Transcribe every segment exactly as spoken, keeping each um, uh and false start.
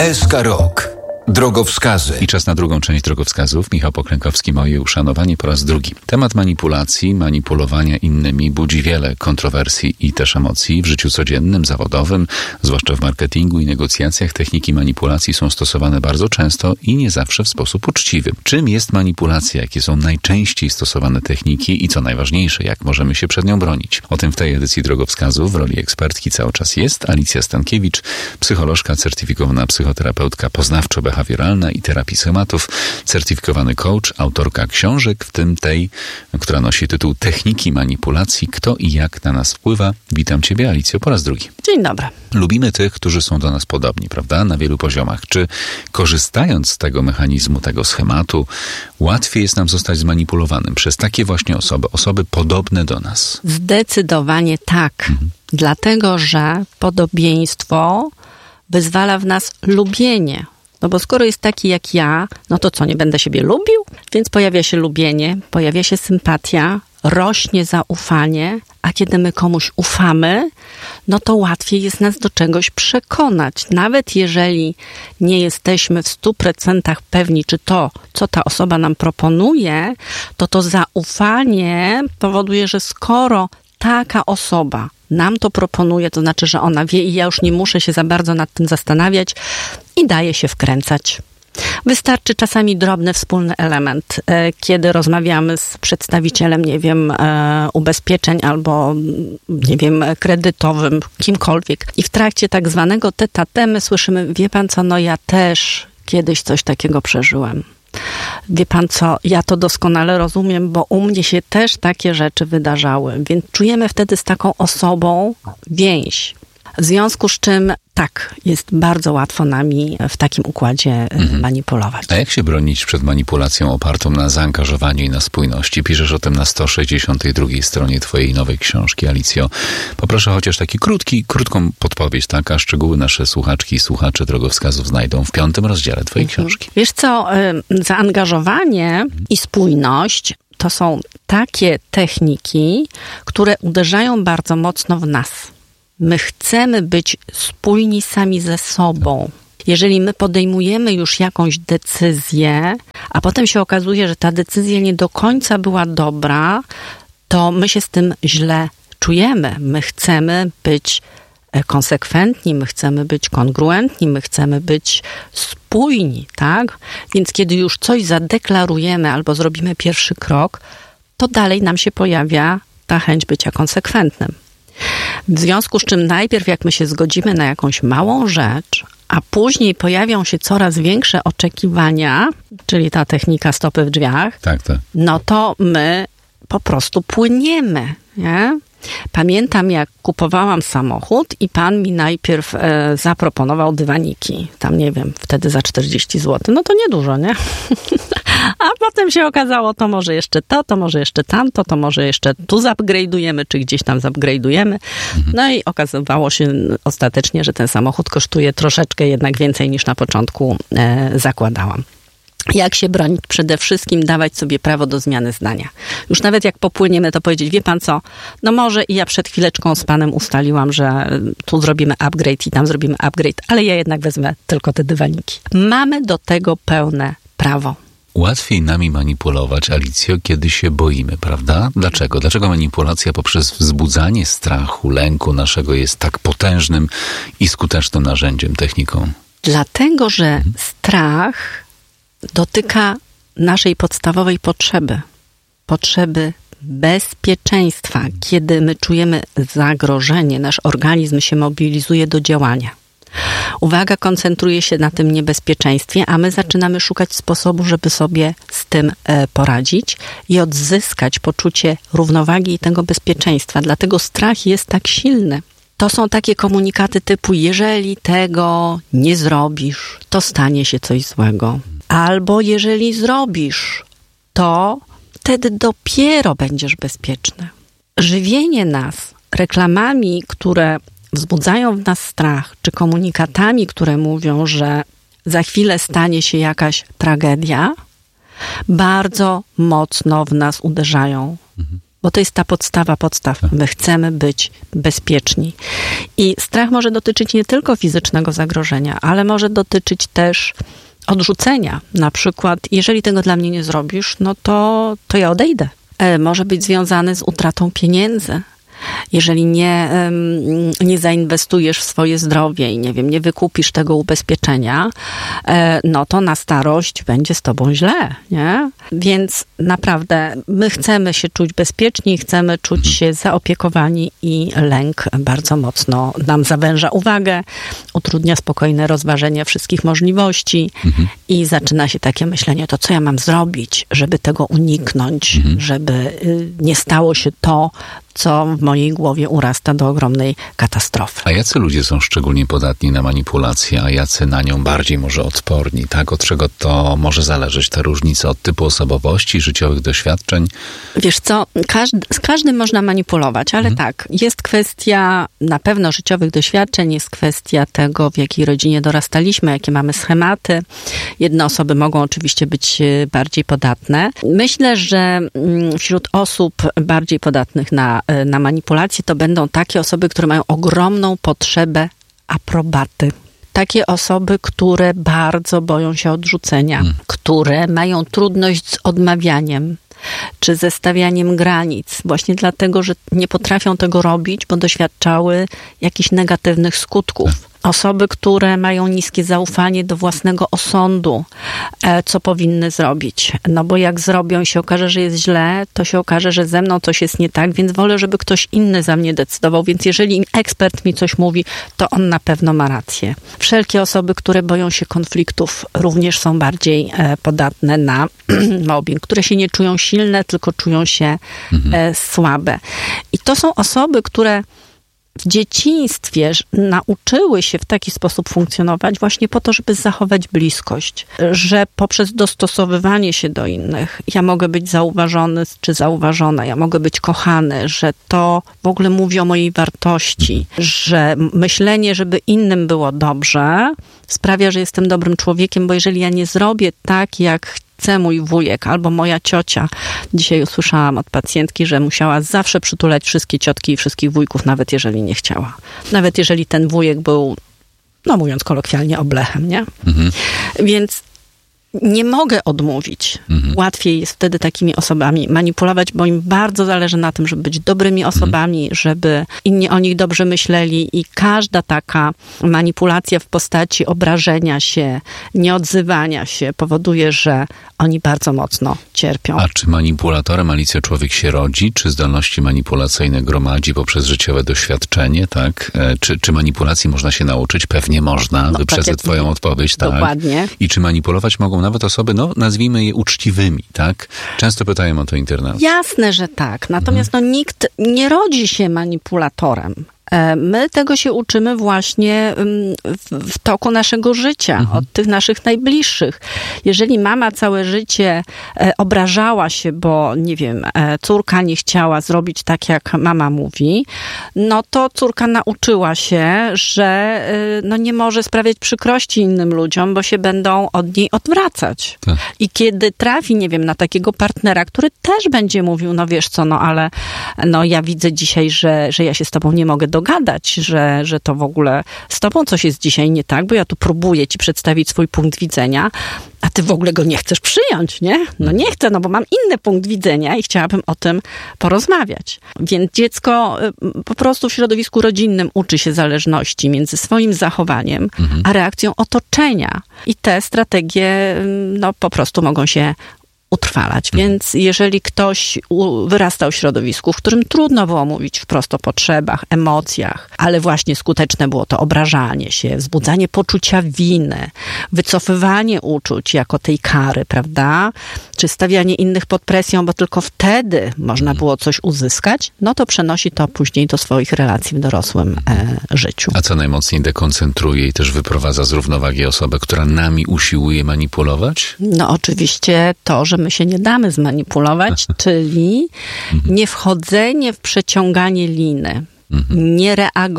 S K Rok. Drogowskazy. I czas na drugą część drogowskazów. Michał Poklękowski, moje uszanowanie po raz drugi. Temat manipulacji, manipulowania innymi budzi wiele kontrowersji i też emocji w życiu codziennym, zawodowym, zwłaszcza w marketingu i negocjacjach. Techniki manipulacji są stosowane bardzo często i nie zawsze w sposób uczciwy. Czym jest manipulacja? Jakie są najczęściej stosowane techniki i co najważniejsze, jak możemy się przed nią bronić? O tym w tej edycji drogowskazów w roli ekspertki cały czas jest Alicja Stankiewicz, psycholożka, certyfikowana psychoterapeutka poznawczo-behawioralna i terapii schematów, certyfikowany coach, autorka książek, w tym tej, która nosi tytuł Techniki manipulacji. Kto i jak na nas wpływa. Witam Ciebie, Alicjo, po raz drugi. Dzień dobry. Lubimy tych, którzy są do nas podobni, prawda? Na wielu poziomach. Czy korzystając z tego mechanizmu, tego schematu, łatwiej jest nam zostać zmanipulowanym przez takie właśnie osoby, osoby podobne do nas? Zdecydowanie tak. Mhm. Dlatego, że podobieństwo wyzwala w nas lubienie. No bo skoro jest taki jak ja, no to co, nie będę siebie lubił? Więc pojawia się lubienie, pojawia się sympatia, rośnie zaufanie, a kiedy my komuś ufamy, no to łatwiej jest nas do czegoś przekonać. Nawet jeżeli nie jesteśmy w stu procentach pewni, czy to, co ta osoba nam proponuje, to to zaufanie powoduje, że skoro taka osoba nam to proponuje, to znaczy, że ona wie i ja już nie muszę się za bardzo nad tym zastanawiać i daje się wkręcać. Wystarczy czasami drobny wspólny element, kiedy rozmawiamy z przedstawicielem, nie wiem, ubezpieczeń albo, nie wiem, kredytowym, kimkolwiek. I w trakcie tak zwanego tete-a-tete my słyszymy, wie pan co, no ja też kiedyś coś takiego przeżyłem. Wie pan co, ja to doskonale rozumiem, bo u mnie się też takie rzeczy wydarzały, więc czujemy wtedy z taką osobą więź. W związku z czym tak, jest bardzo łatwo nami w takim układzie mhm. manipulować. A jak się bronić przed manipulacją opartą na zaangażowaniu i na spójności? Piszesz o tym na sto sześćdziesiątej drugiej stronie twojej nowej książki, Alicjo. Poproszę chociaż taki krótki, krótką podpowiedź, tak? A szczegóły nasze słuchaczki i słuchacze drogowskazów znajdą w piątym rozdziale twojej mhm. książki. Wiesz co, zaangażowanie mhm. i spójność to są takie techniki, które uderzają bardzo mocno w nas. My chcemy być spójni sami ze sobą. Jeżeli my podejmujemy już jakąś decyzję, a potem się okazuje, że ta decyzja nie do końca była dobra, to my się z tym źle czujemy. My chcemy być konsekwentni, my chcemy być kongruentni, my chcemy być spójni, tak? Więc kiedy już coś zadeklarujemy albo zrobimy pierwszy krok, to dalej nam się pojawia ta chęć bycia konsekwentnym. W związku z czym najpierw jak my się zgodzimy na jakąś małą rzecz, a później pojawią się coraz większe oczekiwania, czyli ta technika stopy w drzwiach, tak, tak. no to my po prostu płyniemy, nie? Pamiętam, jak kupowałam samochód i pan mi najpierw e, zaproponował dywaniki. Tam, nie wiem, wtedy za czterdzieści złotych. No to niedużo, nie? A potem się okazało, to może jeszcze to, to może jeszcze tamto, to może jeszcze tu zupgrade'ujemy, czy gdzieś tam zupgrade'ujemy. No i okazywało się ostatecznie, że ten samochód kosztuje troszeczkę jednak więcej niż na początku e, zakładałam. Jak się bronić? Przede wszystkim dawać sobie prawo do zmiany zdania. Już nawet jak popłyniemy, to powiedzieć, wie pan co, no może i ja przed chwileczką z panem ustaliłam, że tu zrobimy upgrade i tam zrobimy upgrade, ale ja jednak wezmę tylko te dywaniki. Mamy do tego pełne prawo. Łatwiej nami manipulować, Alicjo, kiedy się boimy, prawda? Dlaczego? Dlaczego manipulacja poprzez wzbudzanie strachu, lęku naszego jest tak potężnym i skutecznym narzędziem, techniką? Dlatego, że hmm. strach dotyka naszej podstawowej potrzeby. Potrzeby bezpieczeństwa. Kiedy my czujemy zagrożenie, nasz organizm się mobilizuje do działania. Uwaga koncentruje się na tym niebezpieczeństwie, a my zaczynamy szukać sposobu, żeby sobie z tym poradzić i odzyskać poczucie równowagi i tego bezpieczeństwa. Dlatego strach jest tak silny. To są takie komunikaty typu, jeżeli tego nie zrobisz, to stanie się coś złego. Albo jeżeli zrobisz, to wtedy dopiero będziesz bezpieczny. Żywienie nas reklamami, które wzbudzają w nas strach, czy komunikatami, które mówią, że za chwilę stanie się jakaś tragedia, bardzo mocno w nas uderzają. Mhm. Bo to jest ta podstawa podstaw. My chcemy być bezpieczni. I strach może dotyczyć nie tylko fizycznego zagrożenia, ale może dotyczyć też odrzucenia. Na przykład, jeżeli tego dla mnie nie zrobisz, no to, to ja odejdę. E, może być związany z utratą pieniędzy. Jeżeli nie, nie zainwestujesz w swoje zdrowie i nie wiem, nie wykupisz tego ubezpieczenia, no to na starość będzie z tobą źle, nie? Więc naprawdę my chcemy się czuć bezpieczni, chcemy czuć się zaopiekowani i lęk bardzo mocno nam zawęża uwagę, utrudnia spokojne rozważenie wszystkich możliwości mhm. i zaczyna się takie myślenie, to co ja mam zrobić, żeby tego uniknąć, mhm. żeby nie stało się to, co w mojej głowie urasta do ogromnej katastrofy. A jacy ludzie są szczególnie podatni na manipulację, a jacy na nią bardziej może odporni? Tak? Od czego to może zależeć? Ta różnica od typu osobowości, życiowych doświadczeń? Wiesz co, każdy, z każdym można manipulować, ale mhm. tak, jest kwestia na pewno życiowych doświadczeń, jest kwestia tego, w jakiej rodzinie dorastaliśmy, jakie mamy schematy. Jedne osoby mogą oczywiście być bardziej podatne. Myślę, że wśród osób bardziej podatnych na na manipulację, to będą takie osoby, które mają ogromną potrzebę aprobaty. Takie osoby, które bardzo boją się odrzucenia, hmm. które mają trudność z odmawianiem, czy ze stawianiem granic, właśnie dlatego, że nie potrafią tego robić, bo doświadczały jakichś negatywnych skutków. Hmm. Osoby, które mają niskie zaufanie do własnego osądu, co powinny zrobić. No bo jak zrobią i się okaże, że jest źle, to się okaże, że ze mną coś jest nie tak, więc wolę, żeby ktoś inny za mnie decydował. Więc jeżeli ekspert mi coś mówi, to on na pewno ma rację. Wszelkie osoby, które boją się konfliktów, również są bardziej podatne na mobbing, które się nie czują silne, tylko czują się mhm. słabe. I to są osoby, które w dzieciństwie nauczyły się w taki sposób funkcjonować właśnie po to, żeby zachować bliskość. Że poprzez dostosowywanie się do innych ja mogę być zauważony czy zauważona, ja mogę być kochany, że to w ogóle mówi o mojej wartości, że myślenie, żeby innym było dobrze, sprawia, że jestem dobrym człowiekiem, bo jeżeli ja nie zrobię tak, jak chce mój wujek albo moja ciocia. Dzisiaj usłyszałam od pacjentki, że musiała zawsze przytulać wszystkie ciotki i wszystkich wujków, nawet jeżeli nie chciała. Nawet jeżeli ten wujek był, no mówiąc kolokwialnie, oblechem, nie? Mhm. Więc nie mogę odmówić. Mhm. Łatwiej jest wtedy takimi osobami manipulować, bo im bardzo zależy na tym, żeby być dobrymi osobami, mhm. żeby inni o nich dobrze myśleli i każda taka manipulacja w postaci obrażenia się, nieodzywania się powoduje, że oni bardzo mocno cierpią. A czy manipulatorem, Alicjo, człowiek się rodzi? Czy zdolności manipulacyjne gromadzi poprzez życiowe doświadczenie? Tak? Czy, czy manipulacji można się nauczyć? Pewnie można. No, Wyprzedzę tak twoją odpowiedź. Tak. Dokładnie. I czy manipulować mogą nawet osoby, no nazwijmy je uczciwymi, tak? Często pytają o to internauci. Jasne, że tak. Natomiast mhm. no, nikt nie rodzi się manipulatorem. My tego się uczymy właśnie w, w toku naszego życia, mhm. od tych naszych najbliższych. Jeżeli mama całe życie obrażała się, bo nie wiem, córka nie chciała zrobić tak, jak mama mówi, no to córka nauczyła się, że no nie może sprawiać przykrości innym ludziom, bo się będą od niej odwracać. Tak. I kiedy trafi, nie wiem, na takiego partnera, który też będzie mówił, no wiesz co, no ale no ja widzę dzisiaj, że, że ja się z tobą nie mogę dogadać, że, że to w ogóle z tobą coś jest dzisiaj nie tak, bo ja tu próbuję ci przedstawić swój punkt widzenia, a ty w ogóle go nie chcesz przyjąć, nie? No nie chcę, no bo mam inny punkt widzenia i chciałabym o tym porozmawiać. Więc dziecko po prostu w środowisku rodzinnym uczy się zależności między swoim zachowaniem, mhm. a reakcją otoczenia. I te strategie, no po prostu mogą się utrwalać. Więc jeżeli ktoś wyrastał w środowisku, w którym trudno było mówić wprost o potrzebach, emocjach, ale właśnie skuteczne było to obrażanie się, wzbudzanie poczucia winy, wycofywanie uczuć jako tej kary, prawda? Czy stawianie innych pod presją, bo tylko wtedy można było coś uzyskać, no to przenosi to później do swoich relacji w dorosłym e, życiu. A co najmocniej dekoncentruje i też wyprowadza z równowagi osobę, która nami usiłuje manipulować? No oczywiście to, że my się nie damy zmanipulować, czyli nie wchodzenie w przeciąganie liny. Mhm. Nie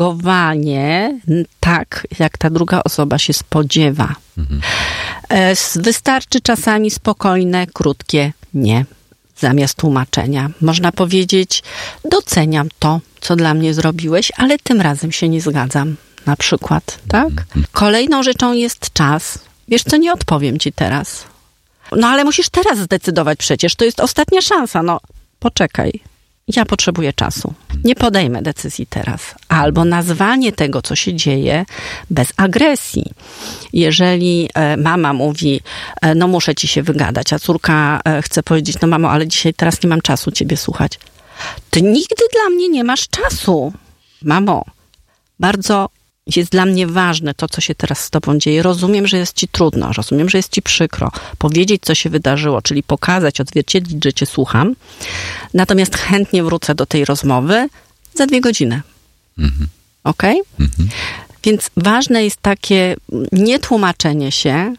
reagowanie tak, jak ta druga osoba się spodziewa. Mhm. Wystarczy czasami spokojne, krótkie nie. zamiast tłumaczenia. Można powiedzieć, doceniam to, co dla mnie zrobiłeś, ale tym razem się nie zgadzam. Na przykład, tak? Kolejną rzeczą jest czas. Wiesz co, nie odpowiem ci teraz. No ale musisz teraz zdecydować przecież. To jest ostatnia szansa. No, poczekaj. Ja potrzebuję czasu. Nie podejmę decyzji teraz. Albo nazwanie tego, co się dzieje, bez agresji. Jeżeli e, mama mówi, e, no muszę ci się wygadać, a córka e, chce powiedzieć, no mamo, ale dzisiaj teraz nie mam czasu ciebie słuchać. Ty nigdy dla mnie nie masz czasu. Mamo, bardzo jest dla mnie ważne to, co się teraz z tobą dzieje. Rozumiem, że jest ci trudno, rozumiem, że jest ci przykro. Powiedzieć, co się wydarzyło, czyli pokazać, odzwierciedlić, że cię słucham. Natomiast chętnie wrócę do tej rozmowy za dwie godziny. Mhm. Okej? Okay? Mhm. Więc ważne jest takie nietłumaczenie się.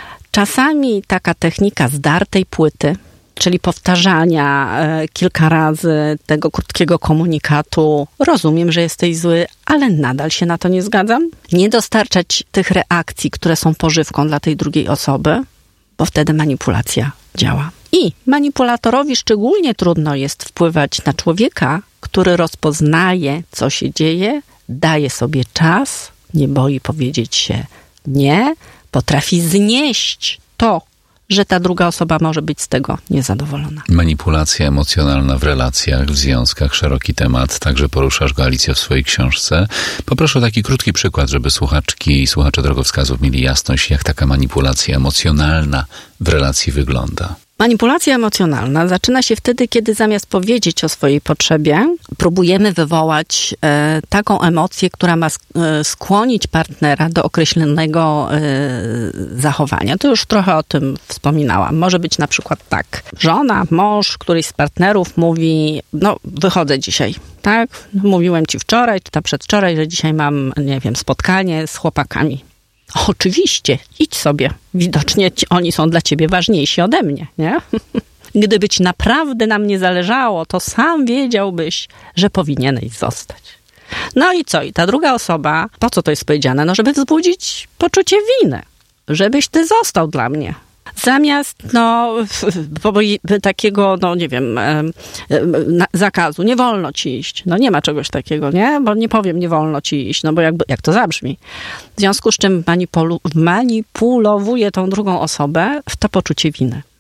Czasami taka technika zdartej płyty, czyli powtarzania e, kilka razy tego krótkiego komunikatu. Rozumiem, że jesteś zły, ale nadal się na to nie zgadzam. Nie dostarczać tych reakcji, które są pożywką dla tej drugiej osoby, bo wtedy manipulacja działa. I manipulatorowi szczególnie trudno jest wpływać na człowieka, który rozpoznaje, co się dzieje, daje sobie czas, nie boi powiedzieć się nie, potrafi znieść to, że ta druga osoba może być z tego niezadowolona. Manipulacja emocjonalna w relacjach, w związkach, szeroki temat. Także poruszasz go, Alicjo, w swojej książce. Poproszę o taki krótki przykład, żeby słuchaczki i słuchacze drogowskazów mieli jasność, jak taka manipulacja emocjonalna w relacji wygląda. Manipulacja emocjonalna zaczyna się wtedy, kiedy zamiast powiedzieć o swojej potrzebie, próbujemy wywołać e, taką emocję, która ma e, skłonić partnera do określonego e, zachowania. To już trochę o tym wspominałam. Może być na przykład tak. Żona, mąż, któryś z partnerów mówi, no wychodzę dzisiaj, tak? Mówiłem ci wczoraj, czy tam przedwczoraj, że dzisiaj mam, nie wiem, spotkanie z chłopakami. Oczywiście, idź sobie. Widocznie ci, oni są dla ciebie ważniejsi ode mnie, nie? Gdyby ci naprawdę na mnie zależało, to sam wiedziałbyś, że powinieneś zostać. No i co? I ta druga osoba, po co to jest powiedziane? No, żeby wzbudzić poczucie winy. Żebyś ty został dla mnie. Zamiast, no, takiego, no nie wiem, zakazu, nie wolno ci iść. No nie ma czegoś takiego, nie? Bo nie powiem, nie wolno ci iść, no bo jakby, jak to zabrzmi. W związku z czym manipulu- manipulowuje tą drugą osobę w to poczucie winy.